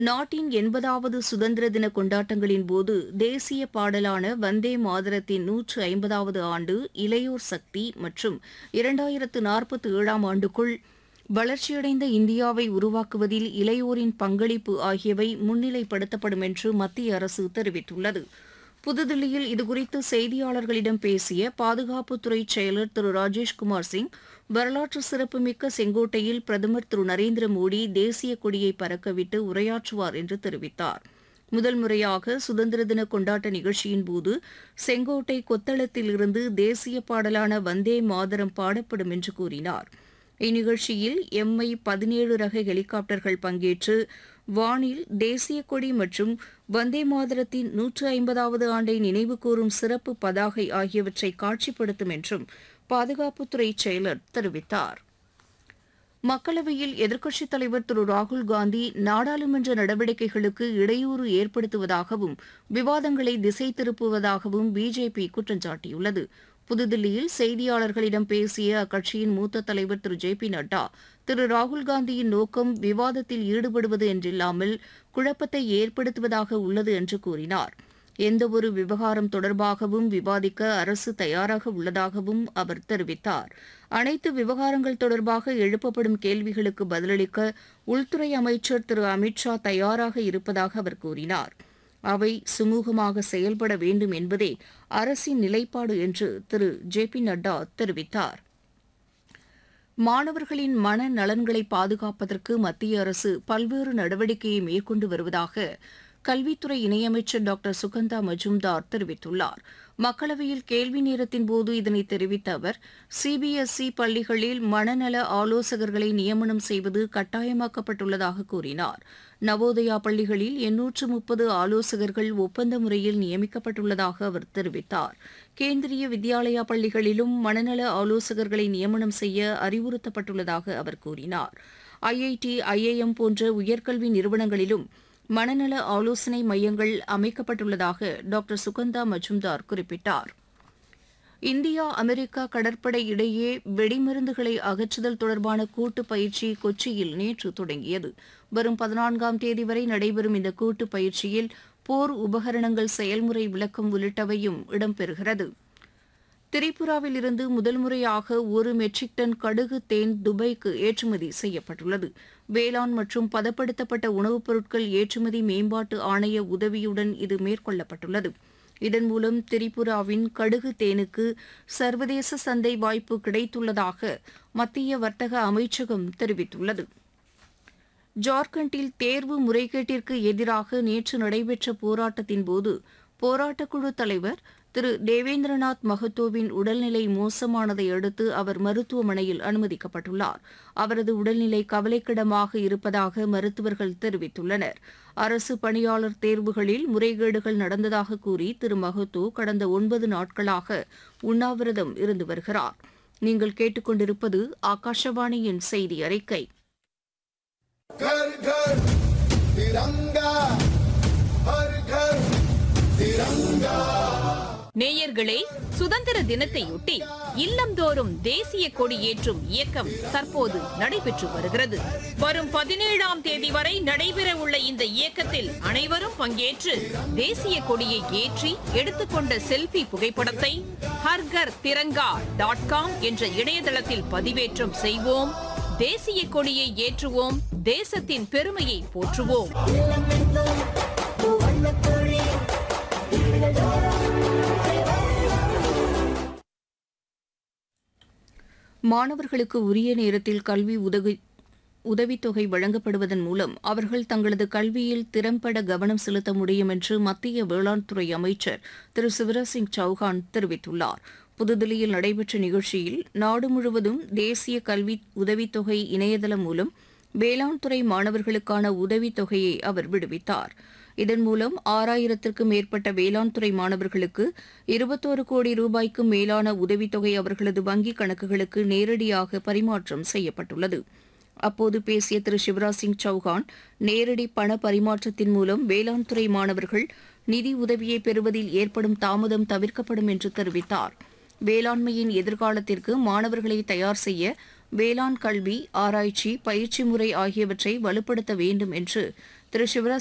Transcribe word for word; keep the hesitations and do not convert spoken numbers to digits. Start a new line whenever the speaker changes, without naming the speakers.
நாட்டின் எண்பதாவது சுதந்திர தின கொண்டாட்டங்களின் போது தேசிய பாடலான வந்தே மாதரத்தின் நூற்று ஐம்பதாவது ஆண்டு இளையோர் சக்தி மற்றும் இரண்டாயிரத்து நாற்பத்தி ஏழாம் ஆண்டுக்குள் வளர்ச்சியடைந்த இந்தியாவை உருவாக்குவதில் இளையோரின் பங்களிப்பு ஆகியவை முன்னிலைப்படுத்தப்படும் என்று மத்திய அரசு தெரிவித்துள்ளது. புதுதில்லியில் இதுகுறித்து செய்தியாளர்களிடம் பேசிய பாதுகாப்புத்துறை செயலர் திரு ராஜேஷ்குமார் சிங், வரலாற்று சிறப்புமிக்க செங்கோட்டையில் பிரதமர் திரு நரேந்திர மோடி தேசிய கொடியை பறக்கவிட்டு உரையாற்றுவார் என்று தெரிவித்தார். முதல் முறையாக சுதந்திர தின கொண்டாட்ட நிகழ்ச்சியின்போது செங்கோட்டை கொத்தளத்திலிருந்து தேசிய பாடலான வந்தே மாதரம் பாடப்படும் என்று கூறினார். இந்நிகழ்ச்சியில் எம்ஐ பதினேழு ரக ஹெலிகாப்டர்கள் பங்கேற்று வானில் தேசிய கொடி மற்றும் வந்தே மாதரத்தின் நூற்று ஐம்பதாவது ஆண்டை நினைவுகூரும் சிறப்பு பதாகை ஆகியவற்றை காட்சிப்படுத்தும் என்றும் பாதுகாப்புத்துறை செயலர் தெரிவித்தார். மக்களவையில் எதிர்க்கட்சித் தலைவர் திரு ராகுல்காந்தி நாடாளுமன்ற நடவடிக்கைகளுக்கு இடையூறு ஏற்படுத்துவதாகவும் விவாதங்களை திசை திருப்புவதாகவும் பிஜேபி குற்றம் சாட்டியுள்ளது. புதுதில்லியில் செய்தியாளர்களிடம் பேசிய அக்கட்சியின் மூத்த தலைவர் திரு ஜே பி நட்டா, திரு ராகுல்காந்தியின் நோக்கம் விவாதத்தில் ஈடுபடுவது என்றில்லாமல் குழப்பத்தை ஏற்படுத்துவதாக உள்ளது என்று கூறினார். எந்தவொரு விவகாரம் தொடர்பாகவும் விவாதிக்க அரசு தயாராக உள்ளதாகவும் அவர் தெரிவித்தார். அனைத்து விவகாரங்கள் தொடர்பாக எழுப்பப்படும் கேள்விகளுக்கு பதிலளிக்க உள்துறை அமைச்சர் திரு அமித் ஷா தயாராக இருப்பதாக அவர் கூறினார். அவை சுமூகமாக செயல்பட வேண்டும் என்பதே அரசின் நிலைப்பாடு என்று திரு ஜே பி நட்டா தெரிவித்தார். மாணவர்களின் மன நலன்களை பாதுகாப்பதற்கு மத்திய அரசு பல்வேறு நடவடிக்கையை மேற்கொண்டு வருவதாக கல்வித்துறை இணையமைச்சர் டாக்டர் சுகந்தா மஜும்தார் தெரிவித்துள்ளார். மக்களவையில் கேள்வி நேரத்தின் போது இதனை தெரிவித்த அவர், சிபிஎஸ்இ பள்ளிகளில் மனநல ஆலோசகர்களை நியமனம் செய்வது கட்டாயமாக்கப்பட்டுள்ளதாக கூறினார். நவோதயா பள்ளிகளில் எண்ணூற்று முப்பது ஆலோசகர்கள் ஒப்பந்த முறையில் நியமிக்கப்பட்டுள்ளதாக அவர் தெரிவித்தார். கேந்திரிய வித்யாலயா பள்ளிகளிலும் மனநல ஆலோசகர்களை நியமனம் செய்ய அறிவுறுத்தப்பட்டுள்ளதாக அவர் கூறினார். ஐஐடி, ஐஐஎம் போன்ற உயர்கல்வி நிறுவனங்களிலும் மனநல ஆலோசனை மையங்கள் அமைக்கப்பட்டுள்ளதாக டாக்டர் சுகந்தா மஜும்தார் குறிப்பிட்டார். இந்தியா அமெரிக்கா கடற்படை இடையே வெடிமருந்துகளை அகற்றுதல் தொடர்பான கூட்டு பயிற்சி கொச்சியில் நேற்று தொடங்கியது. வரும் பதினான்காம் தேதி வரை நடைபெறும் இந்த கூட்டு பயிற்சியில் போர் உபகரணங்கள் செயல்முறை விளக்கம் உள்ளிட்டவையும் இடம்பெறுகிறது. திரிபுராவில் இருந்து முதல் முறையாக ஒரு மெட்ரிக் டன் கடுகு தேன் துபாய்க்கு ஏற்றுமதி செய்யப்பட்டுள்ளது. வேளாண் மற்றும் பதப்படுத்தப்பட்ட உணவுப் பொருட்கள் ஏற்றுமதி மேம்பாட்டு ஆணைய உதவியுடன் இது மேற்கொள்ளப்பட்டுள்ளது. இதன் மூலம் திரிபுராவின் கடுகு தேனுக்கு சர்வதேச சந்தை வாய்ப்பு கிடைத்துள்ளதாக மத்திய வர்த்தக அமைச்சகம் தெரிவித்துள்ளது. ஜார்க்கண்டில் தேர்வு முறைகேட்டிற்கு எதிராக நேற்று நடைபெற்ற போராட்டத்தின்போது போராட்டக்குழு தலைவர் திரு தேவேந்திரநாத் மகத்தோவின் உடல்நிலை மோசமானதை அடுத்து அவர் மருத்துவமனையில் அனுமதிக்கப்பட்டுள்ளார். அவரது உடல்நிலை கவலைக்கிடமாக இருப்பதாக மருத்துவர்கள் தெரிவித்துள்ளனர். அரசு பணியாளர் தேர்வுகளில் முறைகேடுகள் நடந்ததாக கூறி திரு மகத்தோ கடந்த ஒன்பது நாட்களாக உண்ணாவிரதம் இருந்து வருகிறார். நீங்கள் கேட்டுக்கொண்டிருப்பது ஆகாஷவாணியின் செய்தி அறிக்கை.
घर घर तिरंगा हर घर तिरंगा.
நேயர்களே, சுதந்திர தினத்தையொட்டி இல்லந்தோறும் தேசிய கொடி ஏற்றும் இயக்கம் தற்போது நடைபெற்று வருகிறது. வரும் பதினேழாம் தேதி வரை நடைபெற உள்ள இந்த இயக்கத்தில் அனைவரும் பங்கேற்று தேசிய கொடியை ஏற்றி எடுத்துக்கொண்ட செல்ஃபி புகைப்படத்தை ஹர்கர் திரங்கா டாட் காம் என்ற இணையதளத்தில் பதிவேற்றம் செய்வோம். தேசிய கொடியை ஏற்றுவோம். தேசத்தின் பெருமையை போற்றுவோம்.
மாணவர்களுக்கு உரிய நேரத்தில் கல்வி உதவி உதவித்தொகை வழங்கப்படுவதன் மூலம் அவர்கள் தங்களது கல்வியில் திறம்பட கவனம் செலுத்த முடியும் என்று மத்திய வேளாண் துறை அமைச்சர் திரு சிவராஜ் சிங் சௌஹான் தெரிவித்துள்ளார். புதுதில்லியில் நடைபெற்ற நிகழ்ச்சியில் நாடு முழுவதும் தேசிய கல்வி உதவித்தொகை இணையதளம் மூலம் வேளாண் துறை மாணவர்களுக்கான உதவித்தொகையை அவர் விடுவித்தார். இதன் மூலம் ஆறாயிரத்திற்கும் மேற்பட்ட வேளாண் துறை மாணவர்களுக்கு இருபத்தோரு கோடி ரூபாய்க்கும் மேலான உதவித்தொகை அவர்களது வங்கிக் கணக்குகளுக்கு நேரடியாக பரிமாற்றம் செய்யப்பட்டுள்ளது. அப்போது பேசிய திரு சிவராஜ் சிங் சௌஹான், நேரடி பண பரிமாற்றத்தின் மூலம் வேளாண் துறை மாணவர்கள் நிதி உதவியை பெறுவதில் ஏற்படும் தாமதம் தவிர்க்கப்படும் என்று தெரிவித்தார். வேளாண்மையின் எதிர்காலத்திற்கு மாணவர்களை தயார் செய்ய வேளாண் கல்வி, ஆராய்ச்சி, பயிற்சி முறை ஆகியவற்றை வலுப்படுத்த வேண்டும் என்று திரு சிவராஜ்